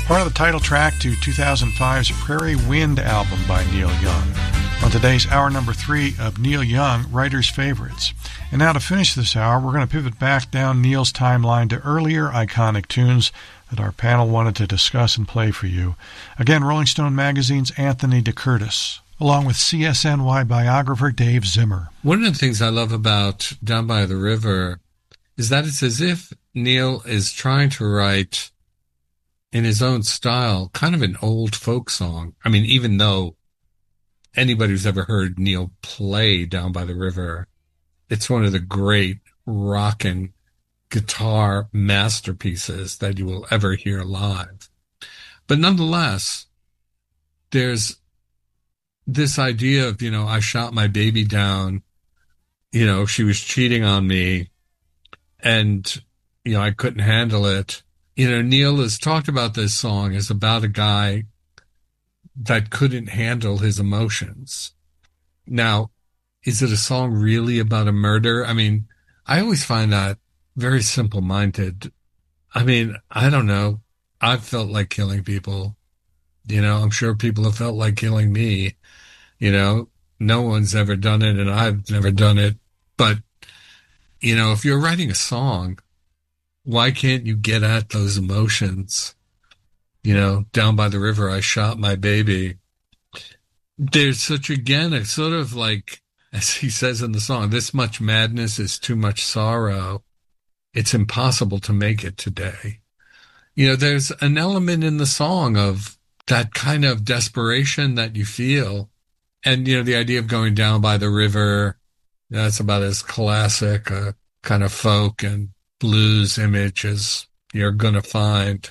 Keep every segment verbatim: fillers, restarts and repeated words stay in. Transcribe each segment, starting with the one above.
Part of the title track to two thousand five's Prairie Wind album by Neil Young. On today's hour number three of Neil Young, Writer's Favorites. And now to finish this hour, we're going to pivot back down Neil's timeline to earlier iconic tunes that our panel wanted to discuss and play for you. Again, Rolling Stone Magazine's Anthony DeCurtis, along with C S N Y biographer Dave Zimmer. One of the things I love about Down by the River is that it's as if Neil is trying to write, in his own style, kind of an old folk song. I mean, even though anybody who's ever heard Neil play Down by the River, it's one of the great rockin' guitar masterpieces that you will ever hear live. But nonetheless, there's this idea of, you know, I shot my baby down, you know, she was cheating on me, and, you know, I couldn't handle it. You know, Neil has talked about this song as about a guy that couldn't handle his emotions. Now, is it a song really about a murder? I mean, I always find that very simple-minded. I mean, I don't know. I've felt like killing people. You know, I'm sure people have felt like killing me. You know, no one's ever done it, and I've never done it. But, you know, if you're writing a song, why can't you get at those emotions? You know, Down by the River, I shot my baby. There's such, again, a sort of like, as he says in the song, this much madness is too much sorrow. It's impossible to make it today. You know, there's an element in the song of that kind of desperation that you feel. And, you know, the idea of going down by the river, that's about as classic a kind of folk and blues image as you're going to find.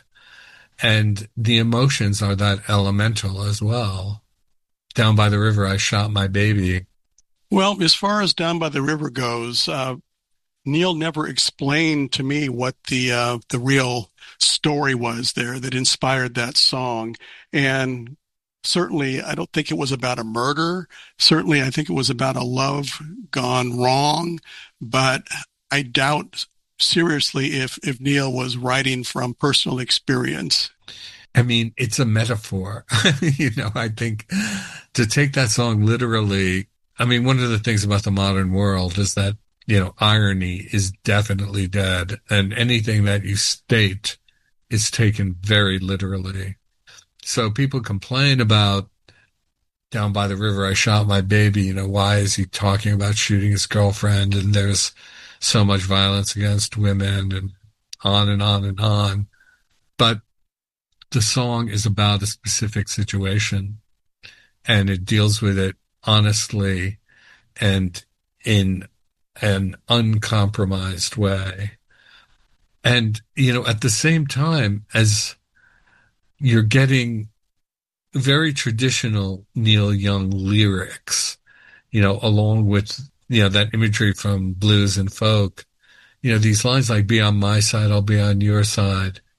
And the emotions are that elemental as well. Down by the river, I shot my baby. Well, as far as Down by the River goes, uh, Neil never explained to me what the uh, the real story was there that inspired that song. And certainly, I don't think it was about a murder. Certainly, I think it was about a love gone wrong. But I doubt seriously if, if Neil was writing from personal experience. I mean, it's a metaphor. You know, I think to take that song literally, I mean, one of the things about the modern world is that, you know, irony is definitely dead, and anything that you state is taken very literally. So people complain about Down by the River, I shot my baby. You know, why is he talking about shooting his girlfriend? And there's so much violence against women, and on and on and on. But the song is about a specific situation, and it deals with it honestly and in an uncompromised way. And, you know, at the same time as you're getting very traditional Neil Young lyrics, you know, along with, you know, that imagery from blues and folk, you know, these lines like, be on my side, I'll be on your side.